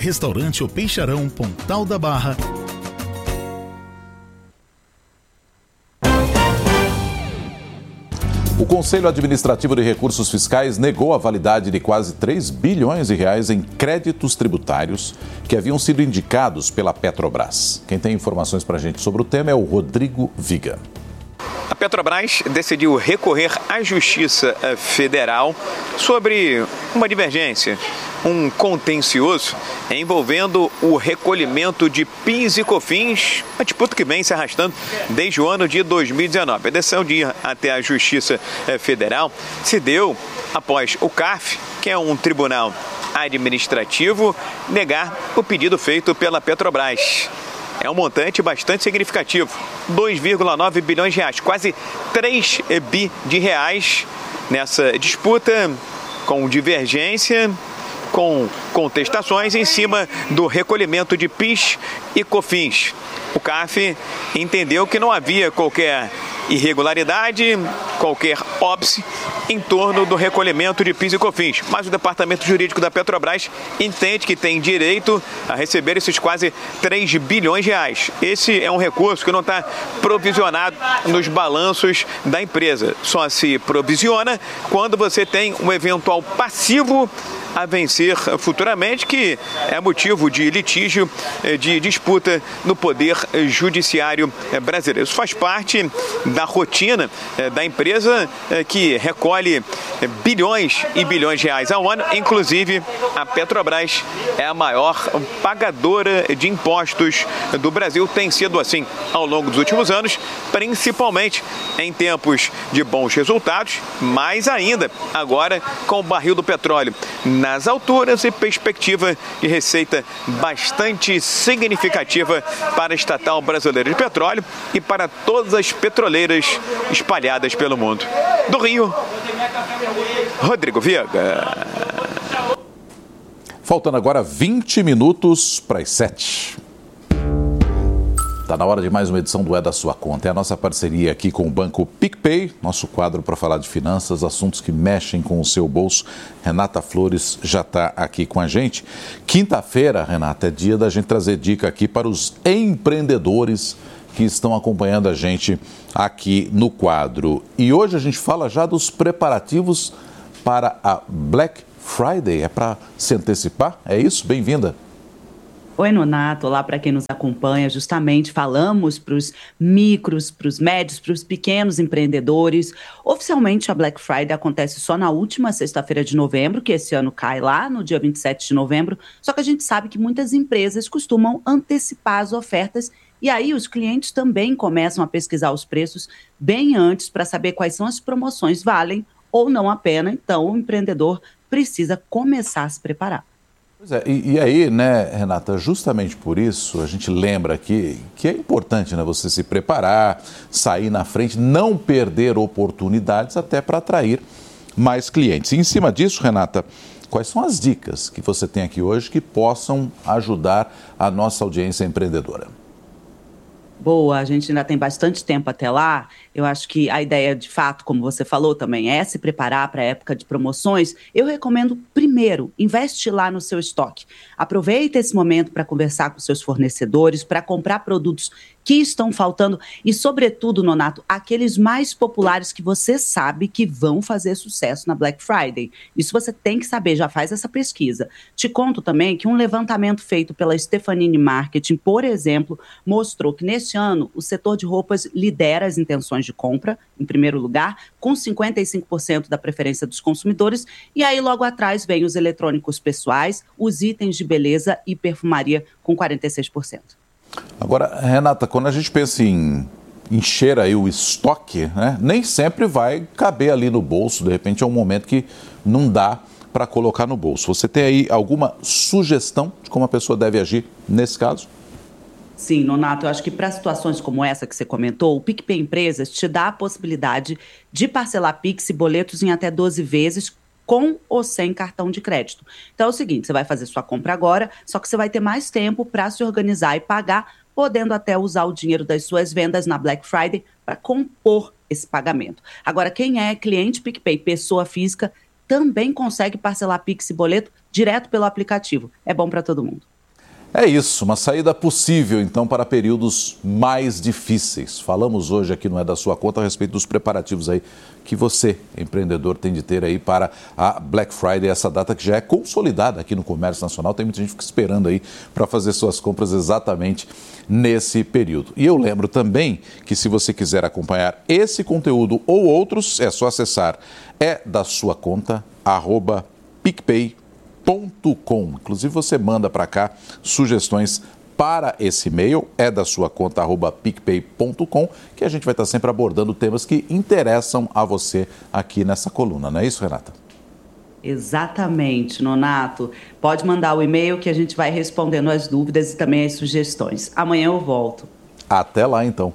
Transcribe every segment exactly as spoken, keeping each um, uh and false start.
Restaurante O Peixarão, Pontal da Barra. O Conselho Administrativo de Recursos Fiscais negou a validade de quase três bilhões de reais em créditos tributários que haviam sido indicados pela Petrobras. Quem tem informações para a gente sobre o tema é o Rodrigo Viga. A Petrobras decidiu recorrer à Justiça Federal sobre uma divergência, um contencioso envolvendo o recolhimento de PIS e COFINS, uma disputa que vem se arrastando desde o ano de dois mil e dezenove. A decisão de ir até a Justiça Federal se deu após o C A F, que é um tribunal administrativo, negar o pedido feito pela Petrobras. É um montante bastante significativo, dois vírgula nove bilhões de reais, quase três bi de reais nessa disputa, com divergência, com contestações em cima do recolhimento de PIS e COFINS. O C A F entendeu que não havia qualquer irregularidade, qualquer óbice em torno do recolhimento de PIS e COFINS, mas o Departamento Jurídico da Petrobras entende que tem direito a receber esses quase três bilhões de reais. Esse é um recurso que não está provisionado nos balanços da empresa. Só se provisiona quando você tem um eventual passivo a vencer futuramente, que é motivo de litígio, de disputa no Poder Judiciário brasileiro. Isso faz parte da rotina da empresa, que recolhe bilhões e bilhões de reais ao ano. Inclusive, a Petrobras é a maior pagadora de impostos do Brasil. Tem sido assim ao longo dos últimos anos, principalmente em tempos de bons resultados, mais ainda agora com o barril do petróleo nas alturas e perspectiva de receita bastante significativa para a estatal brasileira de petróleo e para todas as petroleiras espalhadas pelo mundo. Do Rio, Rodrigo Viga. Faltando agora vinte minutos para as sete. Está na hora de mais uma edição do É da Sua Conta. É a nossa parceria aqui com o Banco PicPay, nosso quadro para falar de finanças, assuntos que mexem com o seu bolso. Renata Flores já está aqui com a gente. Quinta-feira, Renata, é dia da gente trazer dica aqui para os empreendedores que estão acompanhando a gente aqui no quadro. E hoje a gente fala já dos preparativos para a Black Friday. É para se antecipar? É isso? Bem-vinda. Oi, Nonato. Olá para quem nos acompanha. Justamente falamos para os micros, para os médios, para os pequenos empreendedores. Oficialmente, a Black Friday acontece só na última sexta-feira de novembro, que esse ano cai lá no dia vinte e sete de novembro. Só que a gente sabe que muitas empresas costumam antecipar as ofertas e aí os clientes também começam a pesquisar os preços bem antes para saber quais são as promoções, valem ou não a pena. Então, o empreendedor precisa começar a se preparar. Pois é, e, e aí, né, Renata, justamente por isso a gente lembra aqui que é importante, né, você se preparar, sair na frente, não perder oportunidades até para atrair mais clientes. E em cima disso, Renata, quais são as dicas que você tem aqui hoje que possam ajudar a nossa audiência empreendedora? Boa, a gente ainda tem bastante tempo até lá. Eu acho que a ideia, de fato, como você falou também, é se preparar para a época de promoções. Eu recomendo, primeiro, investe lá no seu estoque. Aproveita esse momento para conversar com seus fornecedores, para comprar produtos que estão faltando e, sobretudo, Nonato, aqueles mais populares que você sabe que vão fazer sucesso na Black Friday. Isso você tem que saber, já faz essa pesquisa. Te conto também que um levantamento feito pela Stefanini Marketing, por exemplo, mostrou que neste ano o setor de roupas lidera as intenções de compra, em primeiro lugar, com cinquenta e cinco por cento da preferência dos consumidores, e aí logo atrás vem os eletrônicos pessoais, os itens de beleza e perfumaria com quarenta e seis por cento. Agora, Renata, quando a gente pensa em encher aí o estoque, né, nem sempre vai caber ali no bolso, de repente é um momento que não dá para colocar no bolso. Você tem aí alguma sugestão de como a pessoa deve agir nesse caso? Sim, Nonato, eu acho que para situações como essa que você comentou, o PicPay Empresas te dá a possibilidade de parcelar Pix e boletos em até doze vezes, com ou sem cartão de crédito. Então é o seguinte, você vai fazer sua compra agora, só que você vai ter mais tempo para se organizar e pagar, podendo até usar o dinheiro das suas vendas na Black Friday para compor esse pagamento. Agora, quem é cliente PicPay, pessoa física, também consegue parcelar Pix e boleto direto pelo aplicativo. É bom para todo mundo. É isso, uma saída possível, então, para períodos mais difíceis. Falamos hoje aqui no É da Sua Conta a respeito dos preparativos aí que você, empreendedor, tem de ter aí para a Black Friday, essa data que já é consolidada aqui no comércio nacional. Tem muita gente que fica esperando aí para fazer suas compras exatamente nesse período. E eu lembro também que se você quiser acompanhar esse conteúdo ou outros, é só acessar é da sua conta, arroba picpay ponto com. Inclusive você manda para cá sugestões para esse e-mail, é da sua conta, arroba picpay ponto com, que a gente vai estar sempre abordando temas que interessam a você aqui nessa coluna, não é isso, Renata? Exatamente, Nonato. Pode mandar o e-mail que a gente vai respondendo as dúvidas e também as sugestões. Amanhã eu volto. Até lá, então.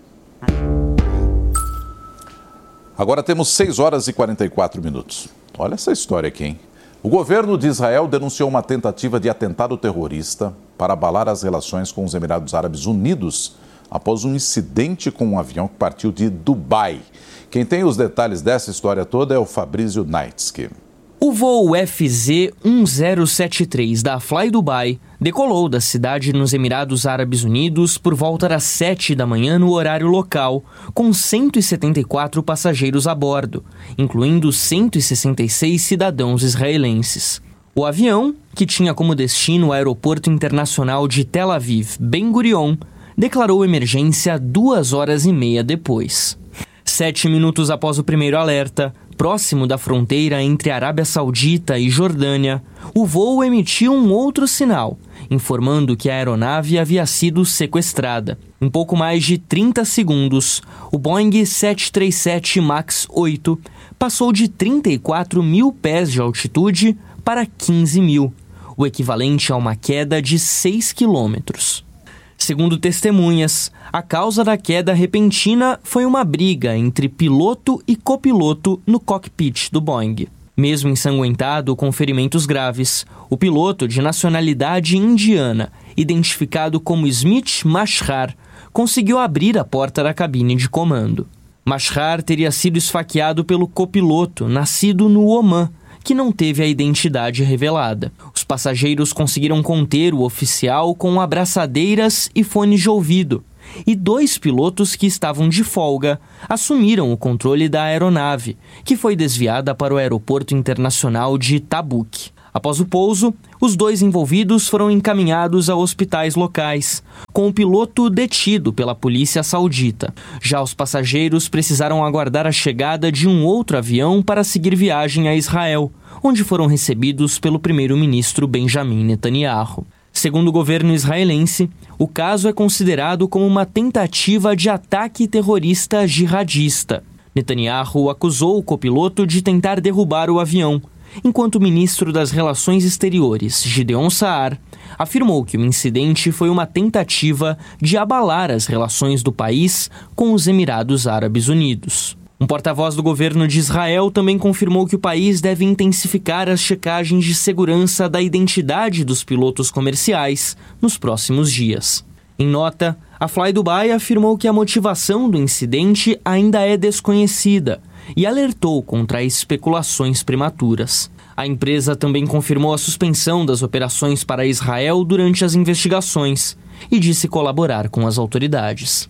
Agora temos seis horas e quarenta e quatro minutos. Olha essa história aqui, hein? O governo de Israel denunciou uma tentativa de atentado terrorista para abalar as relações com os Emirados Árabes Unidos após um incidente com um avião que partiu de Dubai. Quem tem os detalhes dessa história toda é o Fabrício Naitsky. O voo F Z um zero sete três da Fly Dubai decolou da cidade nos Emirados Árabes Unidos por volta das sete da manhã no horário local, com cento e setenta e quatro passageiros a bordo, incluindo cento e sessenta e seis cidadãos israelenses. O avião, que tinha como destino o Aeroporto Internacional de Tel Aviv Ben Gurion, declarou emergência duas horas e meia depois. Sete minutos após o primeiro alerta, próximo da fronteira entre Arábia Saudita e Jordânia, o voo emitiu um outro sinal, informando que a aeronave havia sido sequestrada. Em pouco mais de trinta segundos, o Boeing sete três sete MAX oito passou de trinta e quatro mil pés de altitude para quinze mil, o equivalente a uma queda de seis quilômetros. Segundo testemunhas, a causa da queda repentina foi uma briga entre piloto e copiloto no cockpit do Boeing. Mesmo ensanguentado com ferimentos graves, o piloto de nacionalidade indiana, identificado como Smith Mashhar, conseguiu abrir a porta da cabine de comando. Mashhar teria sido esfaqueado pelo copiloto, nascido no Omã, que não teve a identidade revelada. Os passageiros conseguiram conter o oficial com abraçadeiras e fones de ouvido, e dois pilotos que estavam de folga assumiram o controle da aeronave, que foi desviada para o Aeroporto Internacional de Tabuk. Após o pouso, os dois envolvidos foram encaminhados a hospitais locais, com o piloto detido pela polícia saudita. Já os passageiros precisaram aguardar a chegada de um outro avião para seguir viagem a Israel, onde foram recebidos pelo primeiro-ministro Benjamin Netanyahu. Segundo o governo israelense, o caso é considerado como uma tentativa de ataque terrorista jihadista. Netanyahu acusou o copiloto de tentar derrubar o avião, enquanto o ministro das Relações Exteriores, Gideon Saar, afirmou que o incidente foi uma tentativa de abalar as relações do país com os Emirados Árabes Unidos. Um porta-voz do governo de Israel também confirmou que o país deve intensificar as checagens de segurança da identidade dos pilotos comerciais nos próximos dias. Em nota, a Fly Dubai afirmou que a motivação do incidente ainda é desconhecida e alertou contra especulações prematuras. A empresa também confirmou a suspensão das operações para Israel durante as investigações e disse colaborar com as autoridades.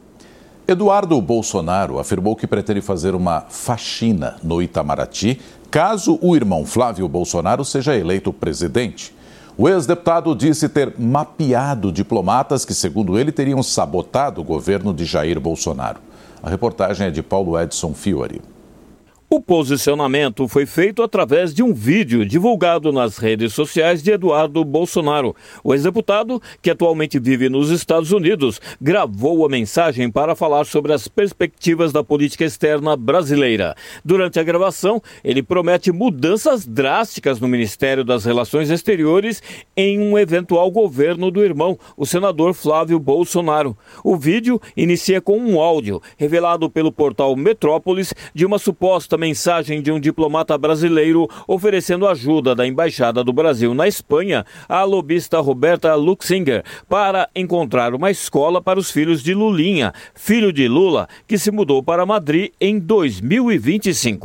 Eduardo Bolsonaro afirmou que pretende fazer uma faxina no Itamaraty caso o irmão Flávio Bolsonaro seja eleito presidente. O ex-deputado disse ter mapeado diplomatas que, segundo ele, teriam sabotado o governo de Jair Bolsonaro. A reportagem é de Paulo Edson Fiori. O posicionamento foi feito através de um vídeo divulgado nas redes sociais de Eduardo Bolsonaro. O ex-deputado, que atualmente vive nos Estados Unidos, gravou a mensagem para falar sobre as perspectivas da política externa brasileira. Durante a gravação, ele promete mudanças drásticas no Ministério das Relações Exteriores em um eventual governo do irmão, o senador Flávio Bolsonaro. O vídeo inicia com um áudio, revelado pelo portal Metrópolis, de uma suposta mensagem de um diplomata brasileiro oferecendo ajuda da Embaixada do Brasil na Espanha à lobista Roberta Luxinger para encontrar uma escola para os filhos de Lulinha, filho de Lula, que se mudou para Madrid em dois mil e vinte e cinco.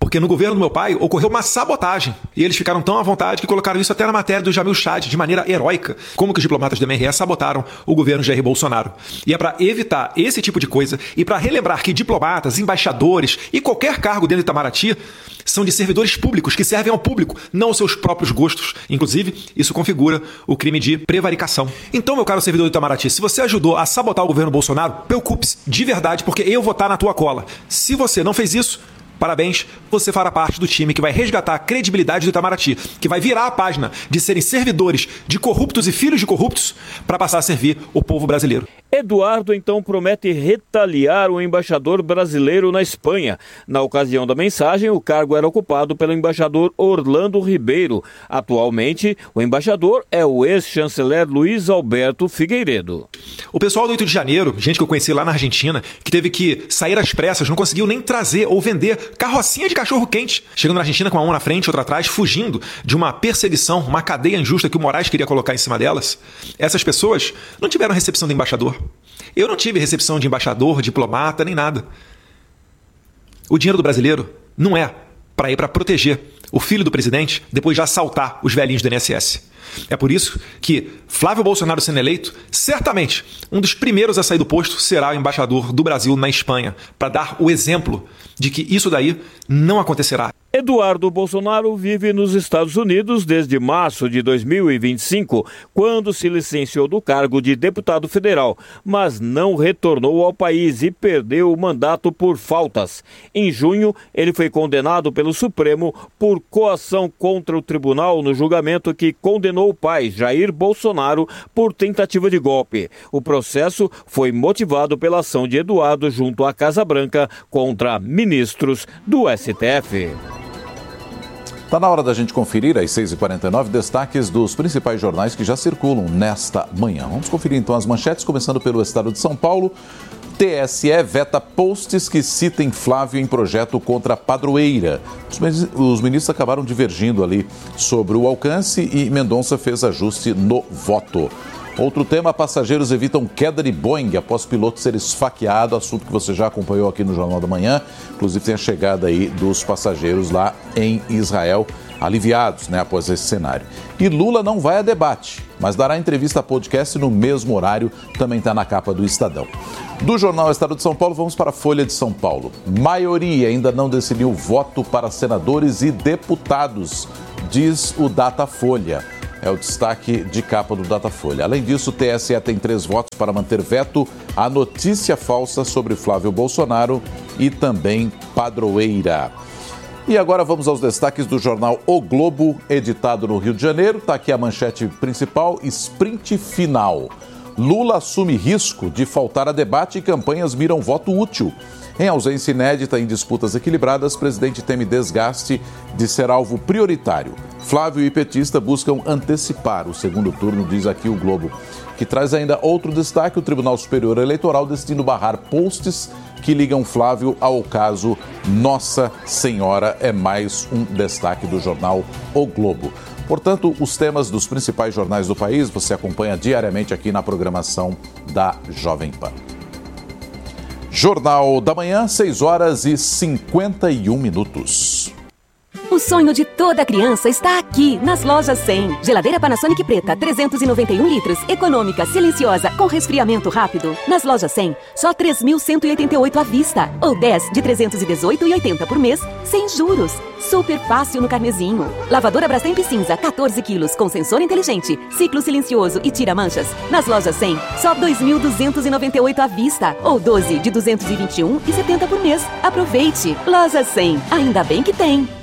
porque no governo do meu pai ocorreu uma sabotagem. E eles ficaram tão à vontade que colocaram isso até na matéria do Jamil Chad, de maneira heróica, como que os diplomatas do M R S sabotaram o governo Jair Bolsonaro. E é para evitar esse tipo de coisa e para relembrar que diplomatas, embaixadores e qualquer cargo dentro do Itamaraty são de servidores públicos que servem ao público, não aos seus próprios gostos. Inclusive, isso configura o crime de prevaricação. Então, meu caro servidor do Itamaraty, se você ajudou a sabotar o governo Bolsonaro, preocupe-se de verdade, porque eu vou estar na tua cola. Se você não fez isso, parabéns, você fará parte do time que vai resgatar a credibilidade do Itamaraty, que vai virar a página de serem servidores de corruptos e filhos de corruptos para passar a servir o povo brasileiro. Eduardo então promete retaliar o embaixador brasileiro na Espanha. Na ocasião da mensagem, o cargo era ocupado pelo embaixador Orlando Ribeiro. Atualmente, o embaixador é o ex-chanceler Luiz Alberto Figueiredo. O pessoal do oito de janeiro, gente que eu conheci lá na Argentina, que teve que sair às pressas, não conseguiu nem trazer ou vender carrocinha de cachorro-quente, chegando na Argentina com uma mão na frente e outra atrás, fugindo de uma perseguição, uma cadeia injusta que o Moraes queria colocar em cima delas. Essas pessoas não tiveram recepção de embaixador. Eu não tive recepção de embaixador, diplomata, nem nada. O dinheiro do brasileiro não é para ir para proteger o filho do presidente depois de assaltar os velhinhos do I N S S. É por isso que Flávio Bolsonaro sendo eleito, certamente um dos primeiros a sair do posto será o embaixador do Brasil na Espanha, para dar o exemplo de que isso daí não acontecerá. Eduardo Bolsonaro vive nos Estados Unidos desde março de dois mil e vinte e cinco, quando se licenciou do cargo de deputado federal, mas não retornou ao país e perdeu o mandato por faltas. Em junho, ele foi condenado pelo Supremo por coação contra o tribunal no julgamento que condenou o pai, Jair Bolsonaro, por tentativa de golpe. O processo foi motivado pela ação de Eduardo junto à Casa Branca contra ministros do S T F. Está na hora da gente conferir, às seis e quarenta e nove, destaques dos principais jornais que já circulam nesta manhã. Vamos conferir então as manchetes, começando pelo Estado de São Paulo. T S E veta posts que citem Flávio em projeto contra a padroeira. Os ministros acabaram divergindo ali sobre o alcance e Mendonça fez ajuste no voto. Outro tema, passageiros evitam queda de Boeing após piloto ser esfaqueado, assunto que você já acompanhou aqui no Jornal da Manhã. Inclusive tem a chegada aí dos passageiros lá em Israel, aliviados, né, após esse cenário. E Lula não vai a debate, mas dará entrevista a podcast no mesmo horário, também está na capa do Estadão. Do Jornal Estado de São Paulo, vamos para a Folha de São Paulo. Maioria ainda não decidiu voto para senadores e deputados, diz o Datafolha. É o destaque de capa do Datafolha. Além disso, o T S E tem três votos para manter veto à notícia falsa sobre Flávio Bolsonaro e também padroeira. E agora vamos aos destaques do jornal O Globo, editado no Rio de Janeiro. Está aqui a manchete principal, sprint final. Lula assume risco de faltar a debate e campanhas miram voto útil. Em ausência inédita em disputas equilibradas, presidente teme desgaste de ser alvo prioritário. Flávio e petista buscam antecipar o segundo turno, diz aqui o Globo, que traz ainda outro destaque: o Tribunal Superior Eleitoral decidindo barrar posts que ligam Flávio ao caso Nossa Senhora. É mais um destaque do jornal O Globo. Portanto, os temas dos principais jornais do país você acompanha diariamente aqui na programação da Jovem Pan. Jornal da Manhã, seis horas e cinquenta e um minutos. O sonho de toda criança está aqui, nas Lojas cem. Geladeira Panasonic preta, trezentos e noventa e um litros, econômica, silenciosa, com resfriamento rápido. Nas Lojas cem, só três mil cento e oitenta e oito à vista. Ou dez de trezentos e dezoito reais e oitenta centavos por mês, sem juros. Super fácil no carnezinho. Lavadora Brastemp cinza, quatorze quilos, com sensor inteligente, ciclo silencioso e tira manchas. Nas Lojas cem, só dois mil duzentos e noventa e oito à vista. Ou doze de duzentos e vinte e um reais e setenta centavos por mês. Aproveite. Lojas cem, ainda bem que tem.